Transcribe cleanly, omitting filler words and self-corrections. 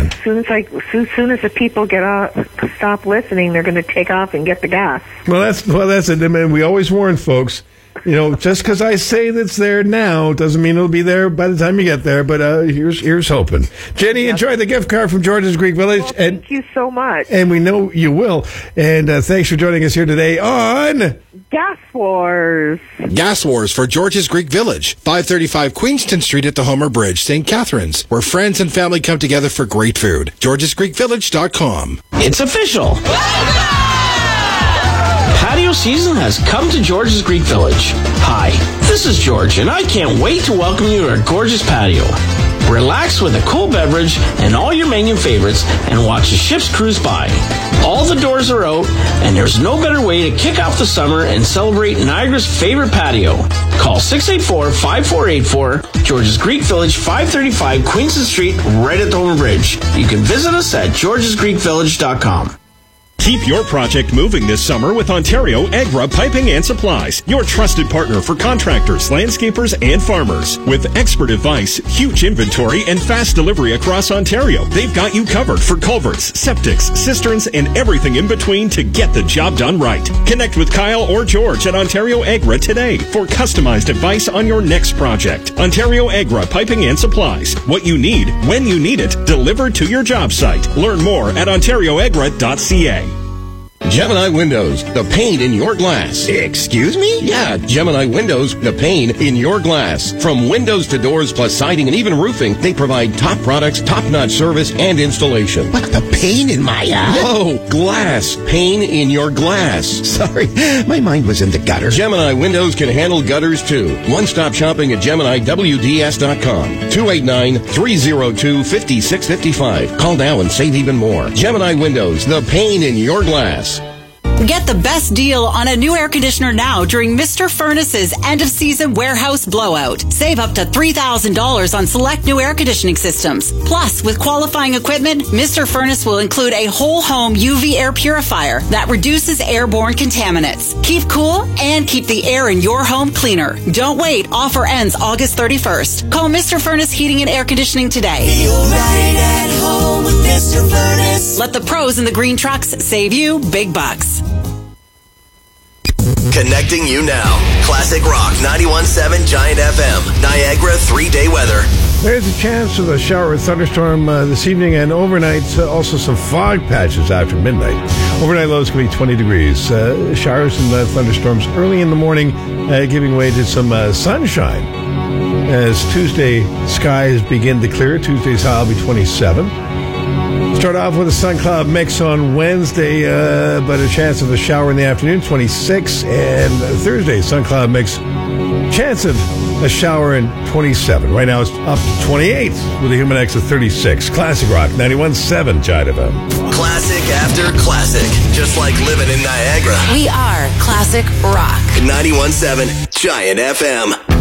man. As soon as the people stop listening, they're going to take off and get the gas. Well, that's it. I mean, we always warn folks. Just because I say that's there now doesn't mean it'll be there by the time you get there. But here's hoping. Jenny, enjoy the gift card from George's Greek Village. Well, thank you so much. And we know you will. And thanks for joining us here today on Gas Wars. Gas Wars for George's Greek Village, 535 Queenston Street at the Homer Bridge, St. Catharines, where friends and family come together for great food. George'sGreekVillage.com. It's official. Patio season has come to George's Greek Village. Hi, this is George, and I can't wait to welcome you to our gorgeous patio. Relax with a cool beverage and all your menu favorites and watch the ships cruise by. All the doors are out, and there's no better way to kick off the summer and celebrate Niagara's favorite patio. Call 684-5484, George's Greek Village, 535 Queenston Street, right at the Homer Bridge. You can visit us at georgesgreekvillage.com. Keep your project moving this summer with Ontario Agra Piping and Supplies, your trusted partner for contractors, landscapers, and farmers. With expert advice, huge inventory, and fast delivery across Ontario, they've got you covered for culverts, septics, cisterns, and everything in between to get the job done right. Connect with Kyle or George at Ontario Agra today for customized advice on your next project. Ontario Agra Piping and Supplies. What you need, when you need it, delivered to your job site. Learn more at ontarioagra.ca. Gemini Windows, the pane in your glass. Excuse me? Yeah, Gemini Windows, the pane in your glass. From windows to doors plus siding and even roofing, they provide top products, top-notch service, and installation. What, the pane in my eye? Whoa, glass. Pane in your glass. Sorry, my mind was in the gutter. Gemini Windows can handle gutters, too. One-stop shopping at GeminiWDS.com. 289-302-5655. Call now and save even more. Gemini Windows, the pane in your glass. Get the best deal on a new air conditioner now during Mr. Furnace's end-of-season warehouse blowout. Save up to $3,000 on select new air conditioning systems. Plus, with qualifying equipment, Mr. Furnace will include a whole-home UV air purifier that reduces airborne contaminants. Keep cool and keep the air in your home cleaner. Don't wait. Offer ends August 31st. Call Mr. Furnace Heating and Air Conditioning today. Feel right at home with Mr. Furnace. Let the pros in the green trucks save you big bucks. Connecting you now. Classic Rock 91.7 Giant FM. Niagara 3-day weather. There's a chance of a shower or thunderstorm this evening and overnight. Also some fog patches after midnight. Overnight lows can be 20 degrees. Showers and thunderstorms early in the morning, giving way to some sunshine. As Tuesday skies begin to clear, Tuesday's high will be 27. Start off with a sun cloud mix on Wednesday, but a chance of a shower in the afternoon, 26. And Thursday, sun cloud mix, chance of a shower in 27. Right now it's up to 28 with a human X of 36. Classic Rock, 91.7 Giant FM. Classic after classic, just like living in Niagara. We are Classic Rock. 91.7 Giant FM.